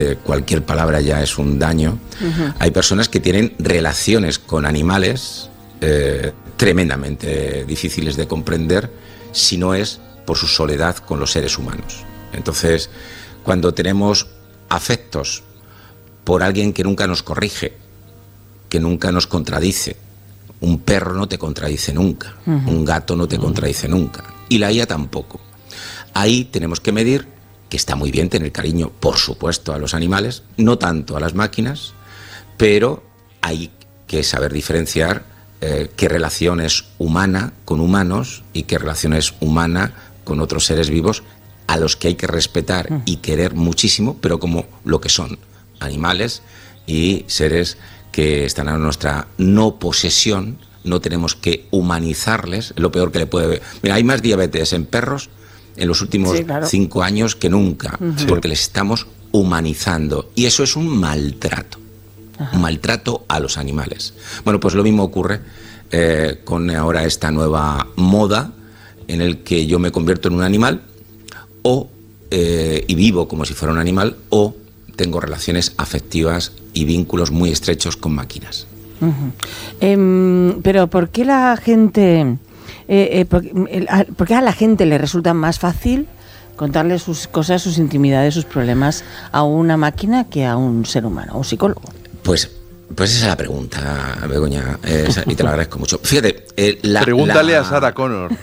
cualquier palabra ya es un daño. Hay personas que tienen relaciones con animales tremendamente difíciles de comprender si no es por su soledad con los seres humanos. Entonces, cuando tenemos afectos por alguien que nunca nos corrige, que nunca nos contradice, un perro no te contradice nunca, un gato no te contradice nunca, y la IA tampoco. Ahí tenemos que medir, que está muy bien tener cariño, por supuesto, a los animales, no tanto a las máquinas, pero hay que saber diferenciar qué relación es humana con humanos y qué relación es humana con otros seres vivos a los que hay que respetar y querer muchísimo, pero como lo que son, animales y seres que están a nuestra no posesión. No tenemos que humanizarles, es lo peor que le puede ver. Mira, hay más diabetes en perros en los últimos 5 años que nunca, porque les estamos humanizando, y eso es un maltrato. Un maltrato a los animales. Bueno, pues lo mismo ocurre con ahora esta nueva moda en el que yo me convierto en un animal y vivo como si fuera un animal, o tengo relaciones afectivas y vínculos muy estrechos con máquinas. Pero ¿por qué la gente, por qué a la gente le resulta más fácil contarle sus cosas, sus intimidades, sus problemas a una máquina que a un ser humano, a un psicólogo? Pues esa es la pregunta, Begoña, y te lo agradezco mucho. Fíjate, pregúntale a Sarah Connor.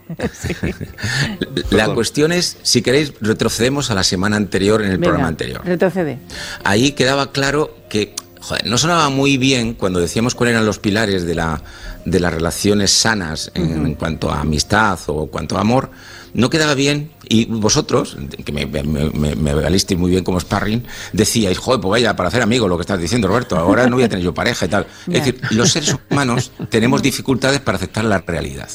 La cuestión es, si queréis, retrocedemos a la semana anterior, en el programa anterior. Retrocede. Ahí quedaba claro que, no sonaba muy bien cuando decíamos cuáles eran los pilares de las relaciones sanas en cuanto a amistad o en cuanto a amor. No quedaba bien, y vosotros, que me valisteis muy bien como sparring, decíais, joder, pues vaya, para hacer amigos, lo que estás diciendo, Roberto, ahora no voy a tener yo pareja y tal. Es decir, los seres humanos tenemos dificultades para aceptar la realidad.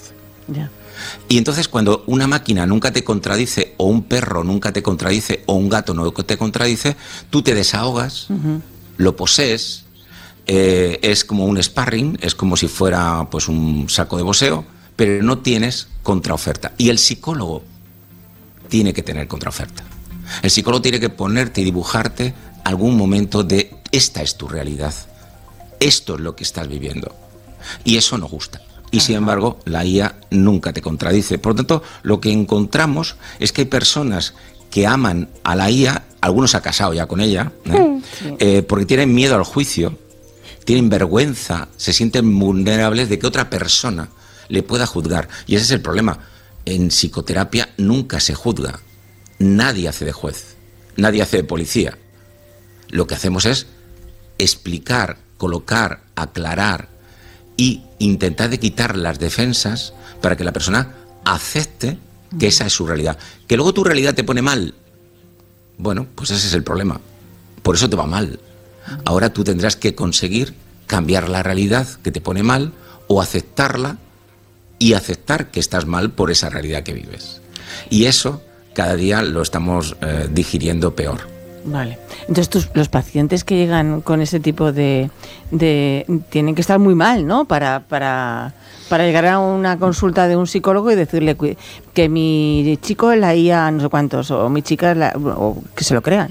Y entonces, cuando una máquina nunca te contradice, o un perro nunca te contradice, o un gato no te contradice, tú te desahogas, lo posees, es como un sparring, es como si fuera pues un saco de boxeo, pero no tienes contraoferta. Y el psicólogo tiene que tener contraoferta. El psicólogo tiene que ponerte y dibujarte algún momento de esta es tu realidad, esto es lo que estás viviendo. Y eso no gusta. Y sin embargo, la IA nunca te contradice. Por lo tanto, lo que encontramos es que hay personas que aman a la IA, algunos se han casado ya con ella, porque tienen miedo al juicio, tienen vergüenza, se sienten vulnerables de que otra persona le pueda juzgar. Y ese es el problema. En psicoterapia nunca se juzga. Nadie hace de juez. Nadie hace de policía. Lo que hacemos es explicar, colocar, aclarar y intentar de quitar las defensas para que la persona acepte que esa es su realidad. Que luego tu realidad te pone mal. Bueno, pues ese es el problema. Por eso te va mal. Ahora tú tendrás que conseguir cambiar la realidad que te pone mal, o aceptarla y aceptar que estás mal por esa realidad que vives. Y eso cada día lo estamos digiriendo peor. Vale. Entonces los pacientes que llegan con ese tipo de tienen que estar muy mal, ¿no? Para llegar a una consulta de un psicólogo y decirle que mi chico es la IA no sé cuántos, o mi chica es o que se lo crean.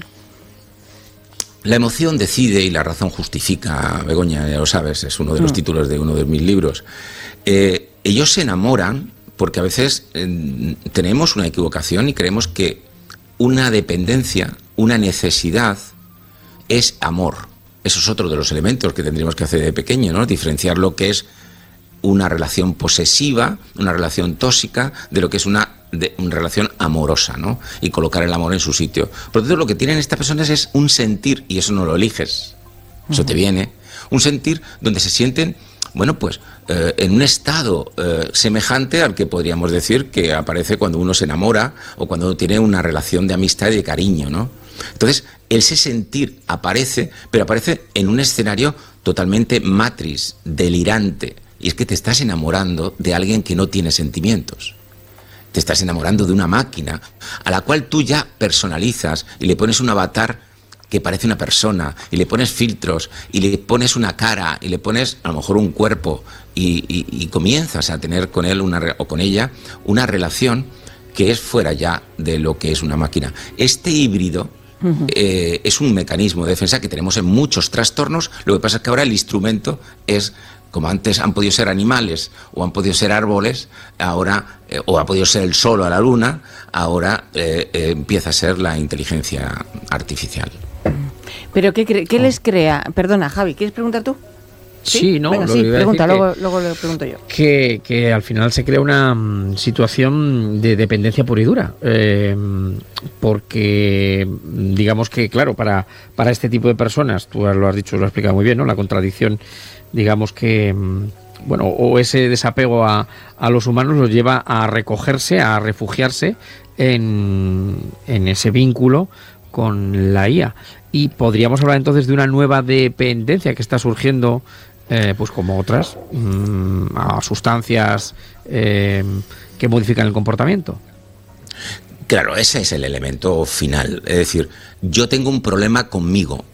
La emoción decide y la razón justifica, Begoña, ya lo sabes, es uno de los títulos de uno de mis libros. Ellos se enamoran porque a veces tenemos una equivocación y creemos que una dependencia, una necesidad es amor. Eso es otro de los elementos que tendríamos que hacer de pequeño, ¿no? Diferenciar lo que es una relación posesiva, una relación tóxica, de lo que es una relación amorosa, ¿no? Y colocar el amor en su sitio. Por lo tanto, lo que tienen estas personas es un sentir, y eso no lo eliges, eso te viene, un sentir donde se sienten, bueno, pues en un estado semejante al que podríamos decir que aparece cuando uno se enamora o cuando uno tiene una relación de amistad y de cariño, ¿no? Entonces, ese sentir aparece, pero aparece en un escenario totalmente matrix, delirante, y es que te estás enamorando de alguien que no tiene sentimientos. Te estás enamorando de una máquina a la cual tú ya personalizas y le pones un avatar que parece una persona, y le pones filtros, y le pones una cara, y le pones a lo mejor un cuerpo, y comienzas a tener con él o con ella una relación que es fuera ya de lo que es una máquina. Este híbrido es un mecanismo de defensa que tenemos en muchos trastornos. Lo que pasa es que ahora el instrumento es, como antes han podido ser animales o han podido ser árboles, ahora, o ha podido ser el sol o la luna, ahora empieza a ser la inteligencia artificial. ¿Pero qué les crea? Perdona, Javi, ¿quieres preguntar tú? Sí, no, venga, sí, pregunta, luego le pregunto yo. Que al final se crea una situación de dependencia pura y dura, porque digamos que, claro, para este tipo de personas, tú lo has dicho, lo has explicado muy bien, ¿no? La contradicción, digamos que, bueno, o ese desapego a los humanos los lleva a recogerse, a refugiarse en ese vínculo con la IA. Y podríamos hablar entonces de una nueva dependencia que está surgiendo, pues como otras, a sustancias que modifican el comportamiento. Claro, ese es el elemento final. Es decir, yo tengo un problema conmigo.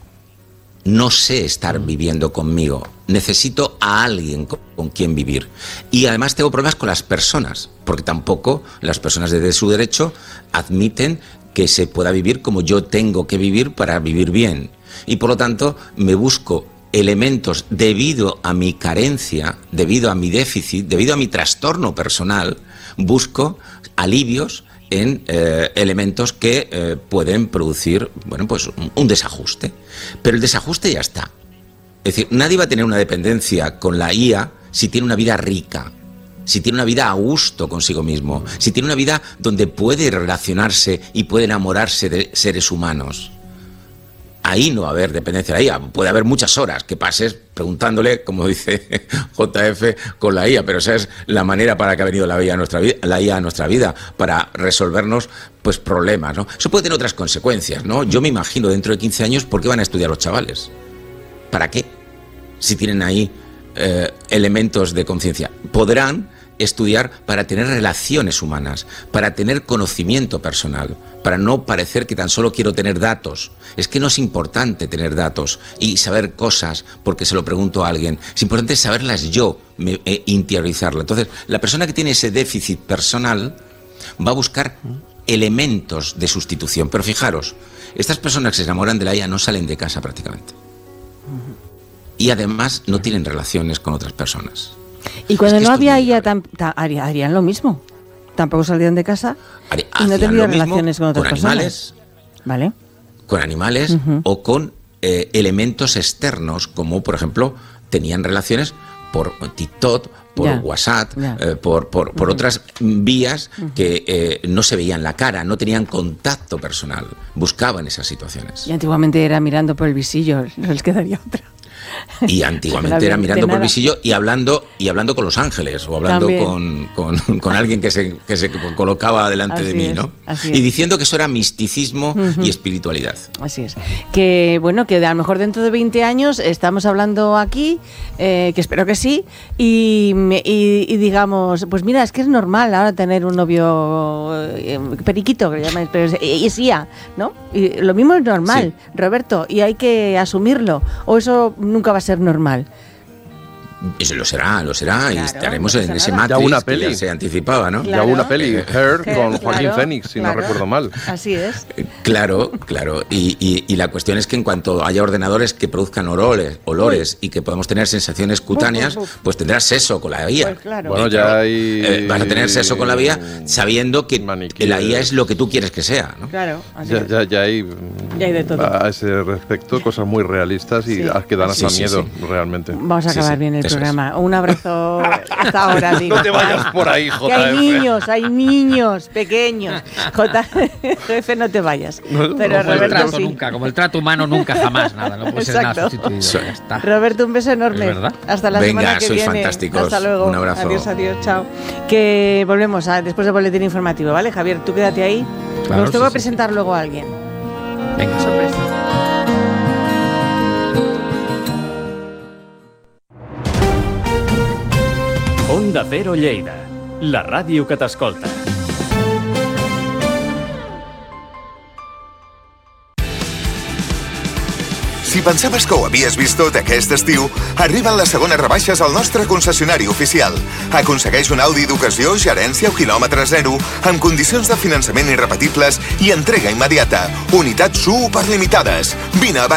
No sé estar viviendo conmigo. Necesito a alguien con quien vivir. Y además tengo problemas con las personas, porque tampoco las personas desde su derecho admiten que se pueda vivir como yo tengo que vivir para vivir bien. Y por lo tanto me busco elementos debido a mi carencia, debido a mi déficit, debido a mi trastorno personal, busco alivios en elementos que pueden producir, bueno, pues un desajuste. Pero el desajuste ya está. Es decir, nadie va a tener una dependencia con la IA si tiene una vida rica, si tiene una vida a gusto consigo mismo, si tiene una vida donde puede relacionarse y puede enamorarse de seres humanos. Ahí no va a haber dependencia de la IA. Puede haber muchas horas que pases preguntándole, como dice JF, con la IA, pero esa es la manera para que ha venido la IA a nuestra vida, para resolvernos pues problemas, ¿no? Eso puede tener otras consecuencias, ¿no? Yo me imagino dentro de 15 años, ¿por qué van a estudiar los chavales? ¿Para qué? Si tienen ahí elementos de conciencia. Podrán estudiar para tener relaciones humanas, para tener conocimiento personal, para no parecer que tan solo quiero tener datos. Es que no es importante tener datos y saber cosas porque se lo pregunto a alguien. Es importante saberlas yo, interiorizarlas. Entonces, la persona que tiene ese déficit personal va a buscar elementos de sustitución. Pero fijaros, estas personas que se enamoran de la IA no salen de casa prácticamente. Y además no tienen relaciones con otras personas. Y cuando no había IA, harían lo mismo. Tampoco salían de casa y no tenían relaciones con otras personas. ¿Vale? Con animales o con elementos externos, como por ejemplo tenían relaciones por TikTok, por WhatsApp, por otras vías que no se veían la cara, no tenían contacto personal, buscaban esas situaciones. Y antiguamente era mirando por el visillo, no les quedaría otra. Y antiguamente era mirando por el visillo y hablando con los ángeles o hablando con alguien que se colocaba delante de mí, ¿no? Y diciendo que eso era misticismo y espiritualidad. Así es. Que bueno, que a lo mejor dentro de 20 años estamos hablando aquí, que espero que sí, y digamos, pues mira, es que es normal ahora tener un novio periquito, que le llaman, pero es IA, ¿no? Y lo mismo es normal, sí. Roberto, y hay que asumirlo, o eso nunca va a ser normal. Eso lo será, claro, y estaremos en ese Matrix ya una peli. Que ya se anticipaba, ¿no? Claro. Ya una peli, Her, con Joaquín Phoenix, si no recuerdo mal. Así es. Claro, y la cuestión es que en cuanto haya ordenadores que produzcan olores y que podamos tener sensaciones cutáneas, pues tendrás sexo con la IA. Pues claro. Bueno, ya hay... vas a tener sexo con la IA sabiendo que la IA es lo que tú quieres que sea, ¿no? Claro. Ya hay de todo. A ese respecto cosas muy realistas y que dan hasta miedo, realmente. Vamos a acabar bien el programa. Un abrazo hasta ahora, digo. No te vayas por ahí, JF. Que hay niños pequeños. JF, no te vayas. Pero como el trato nunca, como el trato humano nunca, jamás, nada. No puede ser nada sustituido. Ya está. Roberto, un beso enorme. Hasta la semana que viene. Fantásticos. Hasta luego. Un abrazo. Adiós, chao. Que volvemos después del boletín informativo, ¿vale, Javier? Tú quédate ahí. Claro, nos tengo que presentar luego a alguien. Venga, sorpresa. Onda Cero Lleida, la ràdio que t'escolta. Si pensaves que ho havies vist tot aquest estiu, arriben les segones rebaixes al nostre concessionari oficial. Aconsegueix un Audi d'ocasió, gerència o quilòmetre zero, amb condicions de finançament irrepetibles i entrega immediata. Unitats superlimitades. Vine abans